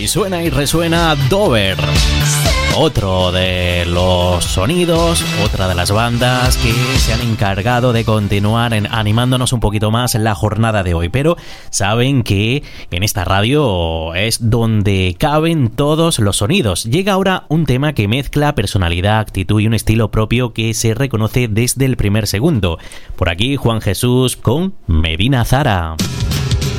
suena y resuena Dover. Otro de los sonidos, otra de las bandas que se han encargado de continuar animándonos un poquito más en la jornada de hoy. Pero saben que en esta radio es donde caben todos los sonidos. Llega ahora un tema que mezcla personalidad, actitud y un estilo propio que se reconoce desde el primer segundo. Por aquí Juan Jesús con Medina Zara.